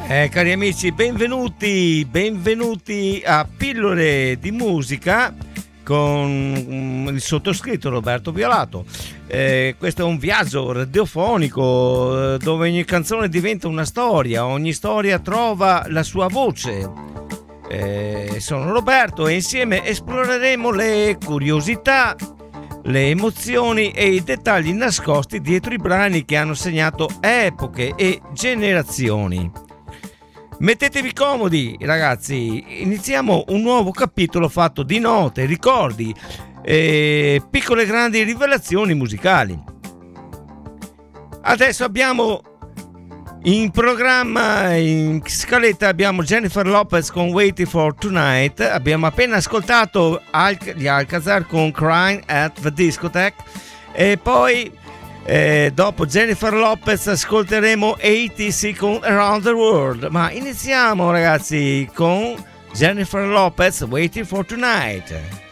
Cari amici, benvenuti a Pillole di Musica con il sottoscritto Roberto Violato. Questo è un viaggio radiofonico dove ogni canzone diventa una storia, ogni storia trova la sua voce. Sono Roberto e insieme esploreremo le curiosità, le emozioni e i dettagli nascosti dietro i brani che hanno segnato epoche e generazioni. Mettetevi comodi, ragazzi, iniziamo un nuovo capitolo fatto di note, ricordi e piccole e grandi rivelazioni musicali. Adesso abbiamo in programma, in scaletta, abbiamo Jennifer Lopez con Waiting for Tonight, abbiamo appena ascoltato gli Alcazar con Crying at the Discotheque e poi dopo Jennifer Lopez ascolteremo ATC con Around the World, ma iniziamo ragazzi con Jennifer Lopez Waiting for Tonight.